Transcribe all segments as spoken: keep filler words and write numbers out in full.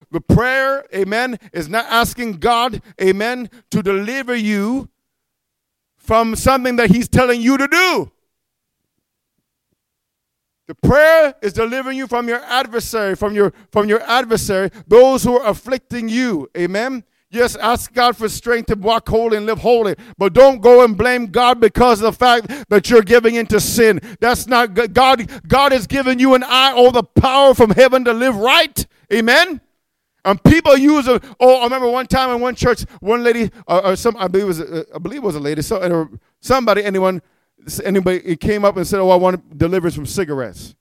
the prayer, amen, is not asking God, amen, to deliver you from something that he's telling you to do. The prayer is delivering you from your adversary, from your, from your adversary, those who are afflicting you, amen. Yes, ask God for strength to walk holy and live holy. But don't go and blame God because of the fact that you're giving into sin. That's not good. God. God has given you and I all the power from heaven to live right. Amen? And people use a, oh, I remember one time in one church, one lady, or, or some, I believe it was, a, I believe it was a lady, so, or somebody, anyone, anybody came up and said, oh, I want deliverance from cigarettes.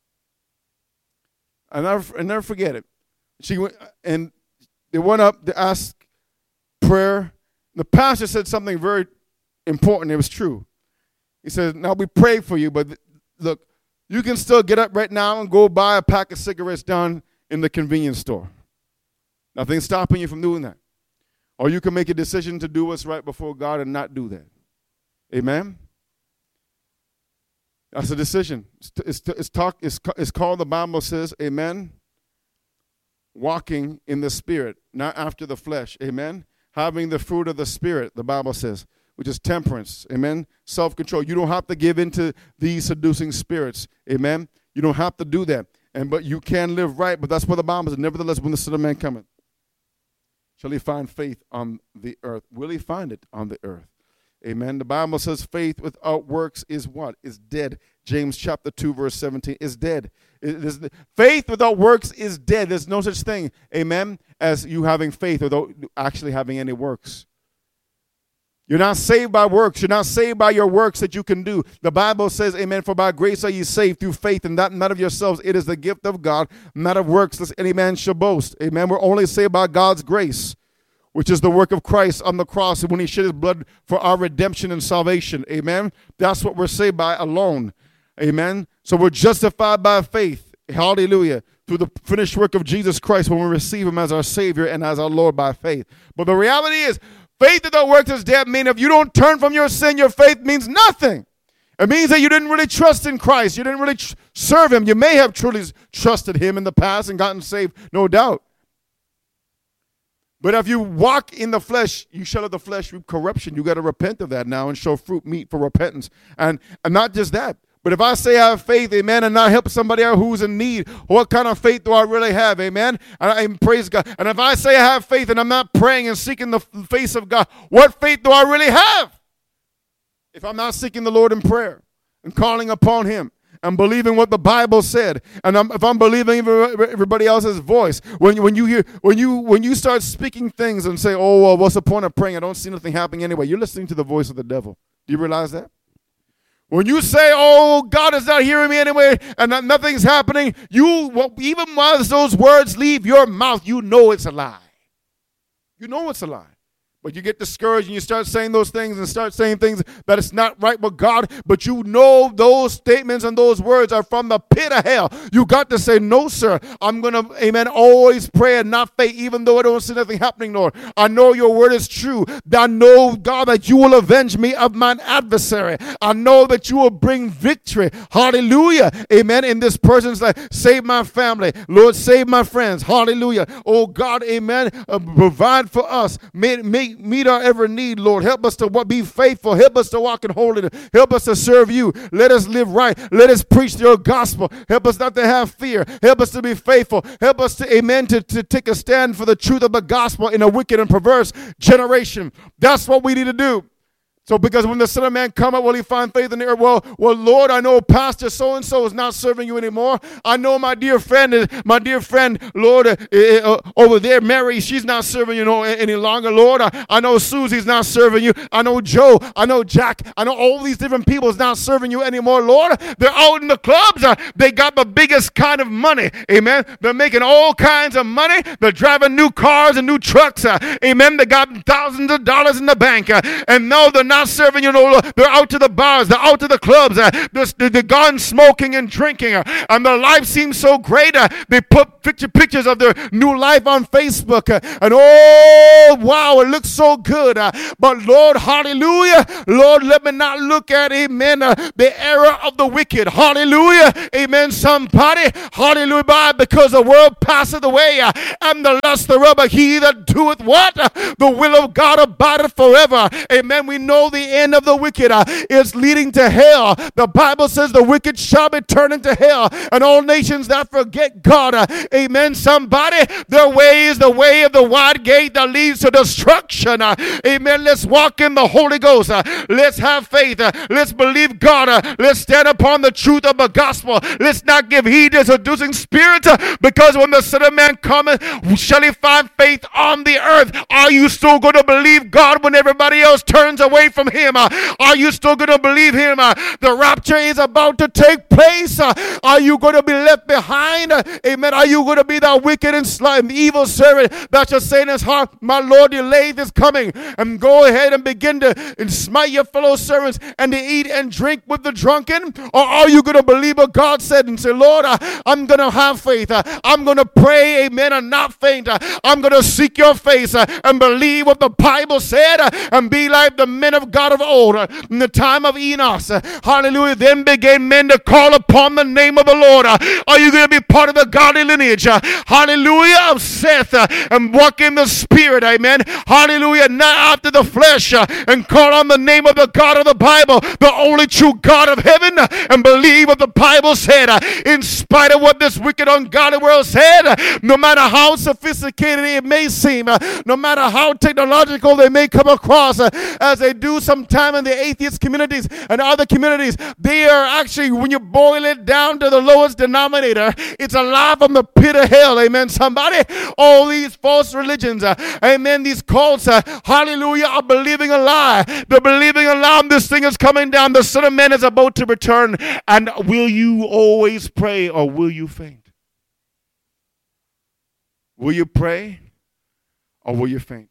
I never, I never forget it. She went, and they went up to ask prayer. The pastor said something very important. It was true. He said, now we pray for you, but th- look, you can still get up right now and go buy a pack of cigarettes down in the convenience store. Nothing's stopping you from doing that. Or you can make a decision to do what's right before God and not do that. Amen? That's a decision. It's, it's, it's, talk, it's, it's called, the Bible says, amen, walking in the Spirit, not after the flesh. Amen? Having the fruit of the Spirit, the Bible says, which is temperance. Amen? Self-control. You don't have to give into these seducing spirits. Amen? You don't have to do that. And but you can live right. But that's what the Bible says. Nevertheless, when the Son of Man cometh, shall he find faith on the earth? Will he find it on the earth? Amen. The Bible says faith without works is what? Is dead. James chapter two, verse seventeen is dead. It is, faith without works is dead. There's no such thing, amen, as you having faith without actually having any works. You're not saved by works. You're not saved by your works that you can do. The Bible says, amen, for by grace are ye saved through faith, and that not of yourselves. It is the gift of God, not of works, lest any man shall boast. Amen. We're only saved by God's grace, which is the work of Christ on the cross when he shed his blood for our redemption and salvation. Amen. That's what we're saved by alone. Amen. So we're justified by faith. Hallelujah. Through the finished work of Jesus Christ when we receive him as our Savior and as our Lord by faith. But the reality is, faith without works is dead. Meaning if you don't turn from your sin, your faith means nothing. It means that you didn't really trust in Christ. You didn't really tr- serve him. You may have truly trusted him in the past and gotten saved, no doubt. But if you walk in the flesh, you shall of the flesh reap corruption. You got to repent of that now and show fruit meet for repentance. And, and not just that, but if I say I have faith, amen, and not help somebody out who's in need, what kind of faith do I really have, amen? And I and praise God. And if I say I have faith and I'm not praying and seeking the face of God, what faith do I really have? If I'm not seeking the Lord in prayer and calling upon him and believing what the Bible said, and I'm, if I'm believing everybody else's voice, when, when you hear, when you when you start speaking things and say, oh, well, what's the point of praying? I don't see nothing happening anyway. You're listening to the voice of the devil. Do you realize that? When you say, oh, God is not hearing me anyway, and not, nothing's happening, you well, even while those words leave your mouth, you know it's a lie. You know it's a lie. But you get discouraged and you start saying those things and start saying things that it's not right with God, but you know those statements and those words are from the pit of hell. You got to say, no, sir, I'm going to, amen, always pray and not faith, even though I don't see nothing happening, Lord. I know your word is true. I know, God, that you will avenge me of mine adversary. I know that you will bring victory. Hallelujah. Amen. In this person's life, save my family. Lord, save my friends. Hallelujah. Oh, God, amen. Uh, provide for us. Make, make Meet our every need, Lord. Help us to be faithful. Help us to walk in holiness. Help us to serve you. Let us live right. Let us preach your gospel. Help us not to have fear. Help us to be faithful. Help us to, amen, to, to take a stand for the truth of the gospel in a wicked and perverse generation. That's what we need to do. So because when the Son of Man come up, will he find faith in the earth? Well, well, Lord, I know Pastor so-and-so is not serving you anymore. I know my dear friend, my dear friend, Lord, uh, uh, over there, Mary, she's not serving you no, any longer, Lord. I, I know Susie's not serving you. I know Joe. I know Jack. I know all these different people is not serving you anymore, Lord. They're out in the clubs. Uh, they got the biggest kind of money. Amen. They're making all kinds of money. They're driving new cars and new trucks. Uh, amen. They got thousands of dollars in the bank. Uh, and no, they're not not serving you no longer. They're out to the bars. They're out to the clubs. Uh, they're, they're gone smoking and drinking. Uh, and their life seems so great. Uh, they put picture, pictures of their new life on Facebook. Uh, and oh, wow, it looks so good. Uh, but Lord, hallelujah. Lord, let me not look at, amen, uh, the error of the wicked. Hallelujah. Amen. Somebody, hallelujah, by because the world passeth away uh, and the lust thereof, but he that doeth what? Uh, the will of God abideth forever. Amen. We know the end of the wicked uh, is leading to hell. The Bible says the wicked shall be turned into hell, and all nations that forget God. Uh, amen. Somebody, their way is the way of the wide gate that leads to destruction. Uh, amen. Let's walk in the Holy Ghost. Uh, let's have faith. Uh, let's believe God. Uh, let's stand upon the truth of the gospel. Let's not give heed to seducing spirits, uh, because when the Son of Man cometh, shall he find faith on the earth? Are you still going to believe God when everybody else turns away from him? Uh, are you still going to believe him? Uh, the rapture is about to take place. Uh, are you going to be left behind? Uh, amen. Are you going to be that wicked and slime, evil servant that shall say in his heart, my Lord, delay this coming, and go ahead and begin to and smite your fellow servants and to eat and drink with the drunken? Or are you going to believe what God said and say, Lord, uh, I'm going to have faith. Uh, I'm going to pray, amen, and not faint. Uh, I'm going to seek your face uh, and believe what the Bible said uh, and be like the men of God of old uh, in the time of Enos. Uh, hallelujah. Then began men to call upon the name of the Lord. Uh, are you going to be part of the godly lineage? Uh, hallelujah. Of Seth uh, and walk in the Spirit. Amen. Hallelujah. Not after the flesh uh, and call on the name of the God of the Bible, the only true God of heaven, uh, and believe what the Bible said. Uh, in spite of what this wicked, ungodly world said, uh, no matter how sophisticated it may seem, uh, no matter how technological they may come across, uh, as they do sometime in the atheist communities and other communities, they are actually, when you boil it down to the lowest denominator, it's a lie from the pit of hell. Amen. Somebody, all these false religions, uh, amen, these cults, uh, hallelujah, are believing a lie. They're believing a lie. This thing is coming down. The Son of Man is about to return. And will you always pray, or will you faint? Will you pray, or will you faint?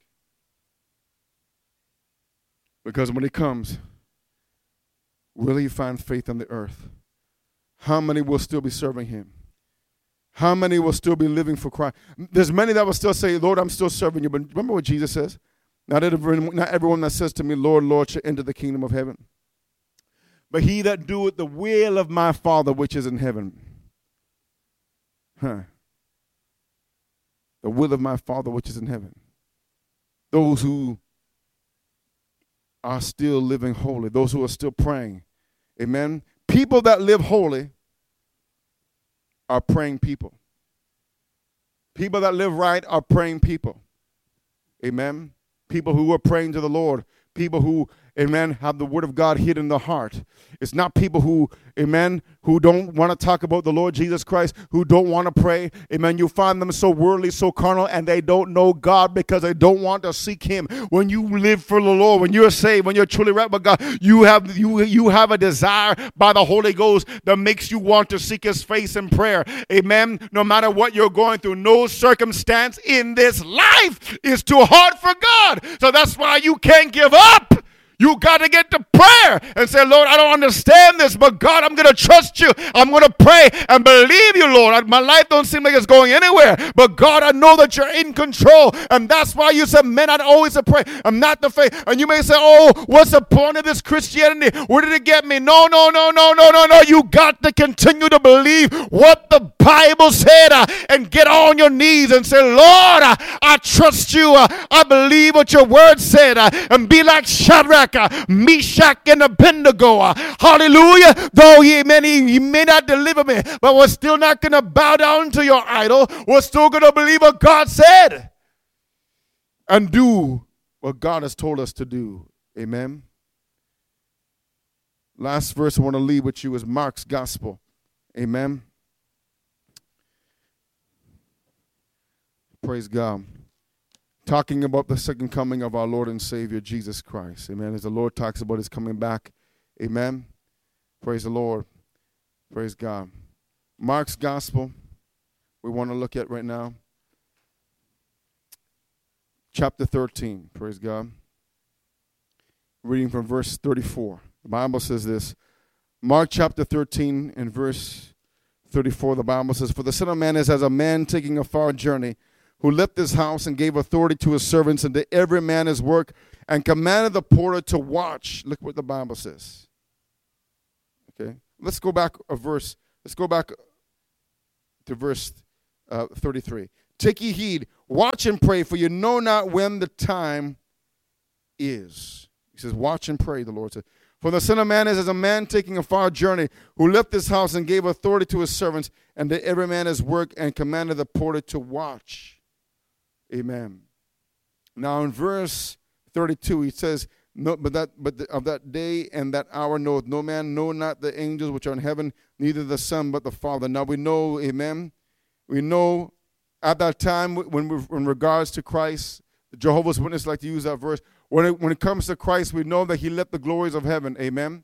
Because when he comes, will he find faith on the earth? How many will still be serving him? How many will still be living for Christ? There's many that will still say, Lord, I'm still serving you. But remember what Jesus says? Not everyone, not everyone that says to me, Lord, Lord, shall enter the kingdom of heaven, but he that doeth the will of my Father which is in heaven. Huh. The will of my Father which is in heaven. Those who are still living holy, those who are still praying. Amen. People that live holy are praying people. People that live right are praying people. Amen. People who are praying to the Lord. People who, amen, have the word of God hid in their heart. It's not people who, amen, who don't want to talk about the Lord Jesus Christ, who don't want to pray. Amen. You find them so worldly, so carnal, and they don't know God because they don't want to seek him. When you live for the Lord, when you're saved, when you're truly right with God, you have you you have a desire by the Holy Ghost that makes you want to seek his face in prayer. Amen. No matter what you're going through, no circumstance in this life is too hard for God. So that's why you can't give up. You got to get to prayer and say, Lord, I don't understand this, but God, I'm going to trust you. I'm going to pray and believe you, Lord. My life don't seem like it's going anywhere, but God, I know that you're in control, and that's why you said, men, I'd always to pray. I'm not the faith. And you may say, oh, what's the point of this Christianity? Where did it get me? No, no, no, no, no, no, no. You got to continue to believe what the Bible said uh, and get on your knees and say, Lord, uh, I trust you. Uh, I believe what your word said, uh, and be like Shadrach, Uh, Meshach, and Abednego. Uh, hallelujah. Though he may, he may not deliver me, but we're still not going to bow down to your idol. We're still going to believe what God said and do what God has told us to do. Amen. Last verse I want to leave with you is Mark's gospel. Amen. Praise God. Talking about the second coming of our Lord and Savior, Jesus Christ. Amen. As the Lord talks about his coming back. Amen. Praise the Lord. Praise God. Mark's gospel, we want to look at right now. Chapter thirteen. Praise God. reading from verse thirty-four. The Bible says this. Mark chapter thirteen and verse thirty-four, the Bible says, "For the Son of Man is as a man taking a far journey, who left his house and gave authority to his servants, and to every man his work, and commanded the porter to watch." Look what the Bible says. Okay, let's go back a verse. Let's go back to verse uh, thirty-three. "Take ye heed, watch and pray, for you know not when the time is." He says, watch and pray, the Lord said. "For the Son of Man is as a man taking a far journey, who left his house and gave authority to his servants, and to every man his work, and commanded the porter to watch." Amen. Now in verse thirty-two, he says, "No, but that, but the, of that day and that hour knoweth no man, no, not the angels which are in heaven, neither the Son, but the Father." Now we know, amen, we know at that time when we, in regards to Christ, the Jehovah's Witnesses like to use that verse. When it, when it comes to Christ, we know that he left the glories of heaven, amen,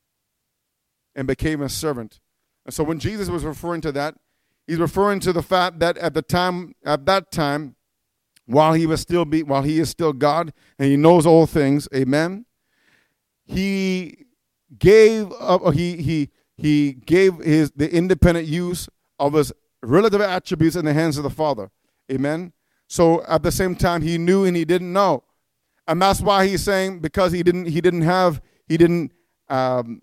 and became a servant. And so when Jesus was referring to that, he's referring to the fact that at the time, at that time, while he was still be, while he is still God and he knows all things, amen, he gave up, he he he gave his the independent use of his relative attributes in the hands of the Father, amen. So at the same time, he knew and he didn't know. And that's why he's saying, because he didn't, he didn't have, he didn't, um,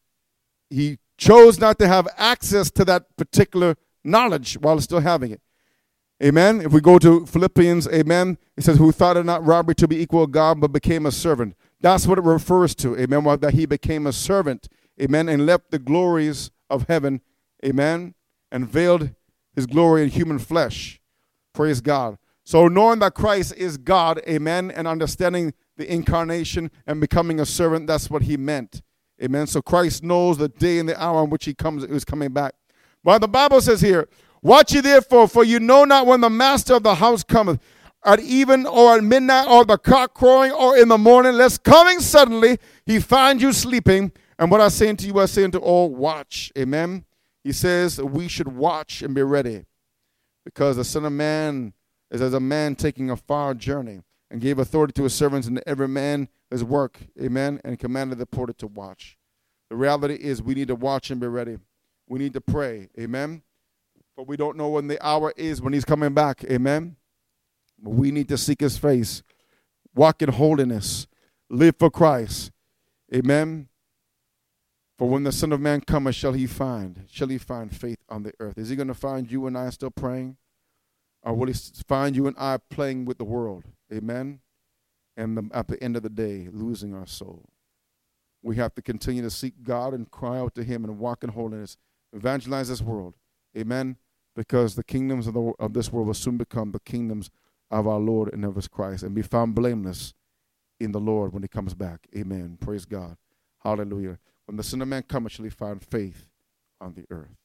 he chose not to have access to that particular knowledge while still having it. Amen. If we go to Philippians, amen, it says, "Who thought it not robbery to be equal to God, but became a servant." That's what it refers to, amen, that he became a servant, amen, and left the glories of heaven, amen, and veiled his glory in human flesh. Praise God. So knowing that Christ is God, amen, and understanding the incarnation and becoming a servant, that's what he meant. Amen. So Christ knows the day and the hour in which he comes is coming back. But the Bible says here, "Watch ye therefore, for you know not when the master of the house cometh, at even or at midnight, or the cock crowing, or in the morning, lest coming suddenly he find you sleeping. And what I say unto you, I say unto all, watch." Amen. He says we should watch and be ready, because the Son of Man is as a man taking a far journey, and gave authority to his servants, and to every man his work, amen, and commanded the porter to watch. The reality is we need to watch and be ready. We need to pray, amen. But we don't know when the hour is when he's coming back, amen. But we need to seek his face, walk in holiness, live for Christ, amen. For when the Son of Man cometh, shall he find, shall he find faith on the earth? Is he going to find you and I still praying? Or will he find you and I playing with the world? Amen? And the, at the end of the day, losing our soul. We have to continue to seek God and cry out to him and walk in holiness. Evangelize this world. Amen? Because the kingdoms of, the, of this world will soon become the kingdoms of our Lord and of his Christ, and be found blameless in the Lord when he comes back. Amen. Praise God. Hallelujah. When the Son of Man cometh, shall he find faith on the earth.